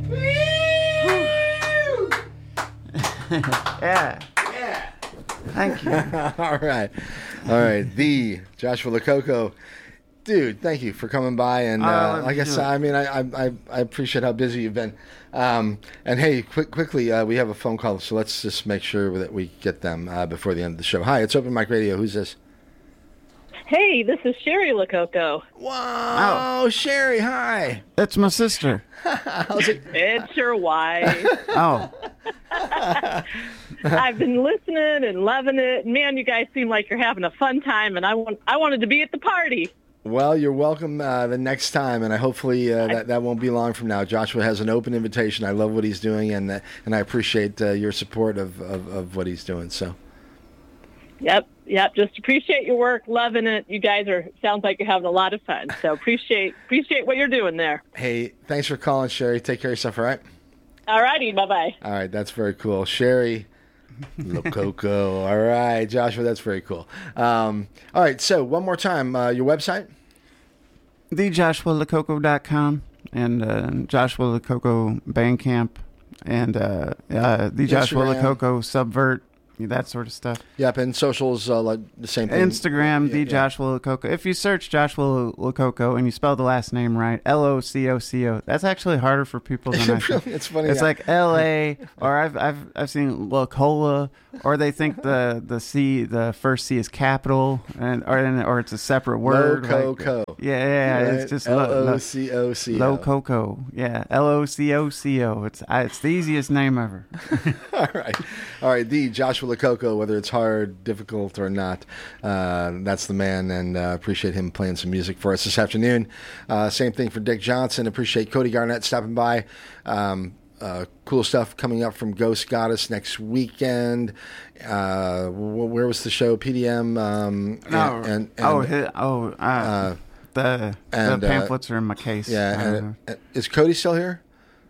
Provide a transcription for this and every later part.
Yeah. Yeah. Thank you. All right. The Joshua LoCoco. Dude, thank you for coming by. And like I said, I mean, I appreciate how busy you've been. And hey, quickly, we have a phone call, so let's just make sure that we get them before the end of the show. Hi, it's Open Mic Radio. Who's this? Hey, this is Sherry LoCoco. Wow, Sherry, hi. That's my sister. How's it? It's your wife. Oh. I've been listening and loving it. Man, you guys seem like you're having a fun time, and I wanted to be at the party. Well, you're welcome the next time, and hopefully that won't be long from now. Joshua has an open invitation. I love what he's doing, and I appreciate your support of what he's doing. So. Yep. Just appreciate your work, loving it. You guys sounds like you're having a lot of fun. So appreciate what you're doing there. Hey, thanks for calling, Sherry. Take care of yourself, all right? All righty, bye-bye. All right, that's very cool. Sherry LoCoco. All right, Joshua, that's very cool. All right, so one more time, your website? TheJoshuaLoCoco.com and Joshua LoCoco Bandcamp and the Joshua LoCoco Subvert. That sort of stuff. Yep, and socials like the same thing. Instagram, Joshua LoCoco. If you search Joshua LoCoco and you spell the last name right, LoCoco, that's actually harder for people than I think. It's funny. It's like LA, or I've seen LoCola, or they think the first C is capital, or it's a separate word. LoCoco. Yeah, right? It's just LoCoco. LoCoco. Yeah, LoCoco. It's the easiest name ever. All right. The Joshua LoCoco, whether it's hard, difficult, or not, that's the man, and appreciate him playing some music for us this afternoon. Same thing for Dick Johnson. Appreciate Cody Garnett stopping by. Cool stuff coming up from Ghost Goddess next weekend. Where was the show? PDM. The pamphlets are in my case. Yeah. And is Cody still here?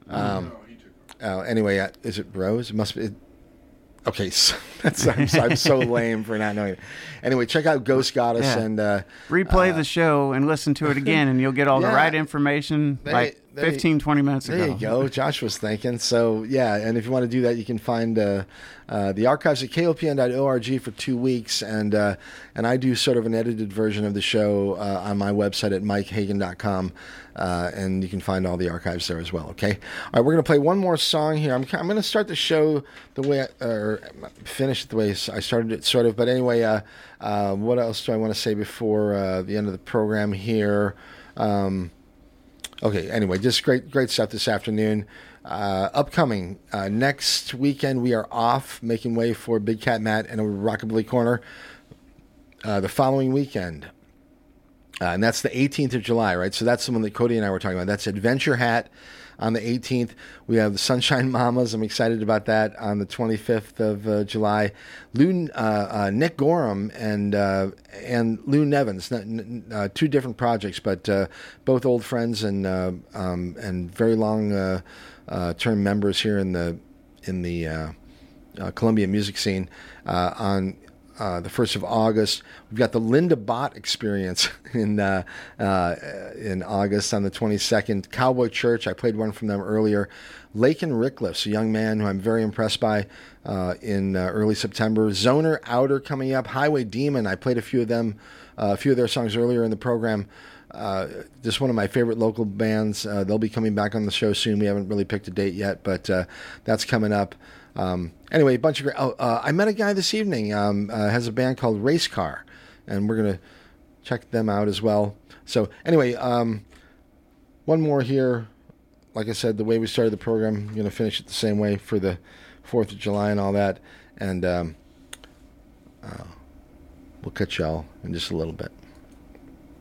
Anyway, is it Rose? It must be. Okay, so I'm so lame for not knowing it. Anyway, check out Ghost Goddess and replay the show and listen to it again, and you'll get all the right information 15-20 minutes ago. There you go. Josh was thinking. So, yeah, and if you want to do that, you can find the archives at kopn.org for 2 weeks, and I do sort of an edited version of the show on my website at mikehagan.com, and you can find all the archives there as well, okay? All right, we're going to play one more song here. I'm going to start the show the way, or finish it the way I started it, sort of, but anyway, what else do I want to say before the end of the program here? Okay, anyway, just great stuff this afternoon. Upcoming next weekend, we are off, making way for Big Cat Matt and a Rockabilly Corner. The following weekend, and that's the 18th of July, right? So that's the one that Cody and I were talking about. That's Adventure Hat on the 18th. We have the Sunshine Mamas. I'm excited about that on the 25th of July. Nick Gorham and Lou Nevins, two different projects, but both old friends and very long term members here in the Columbia music scene. On the 1st of August, we've got the Linda Bott Experience in August on the 22nd. Cowboy Church, I played one from them earlier. Lake and Rickliffs, a young man who I'm very impressed by, in early September. Zoner Outer coming up. Highway Demon, I played a few of their songs earlier in the program. Just one of my favorite local bands. They'll be coming back on the show soon. We haven't really picked a date yet, but that's coming up. Anyway, a bunch of great. I met a guy this evening. Has a band called Race Car, and we're gonna check them out as well. So anyway, one more here. Like I said, the way we started the program, I'm gonna finish it the same way for the 4th of July and all that, and we'll catch y'all in just a little bit.